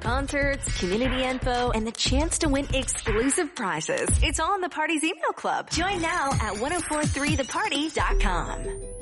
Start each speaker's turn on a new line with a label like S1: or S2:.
S1: concerts, community info, and the chance to win exclusive prizes. It's all in the Party's email club. Join now at 1043theparty.com.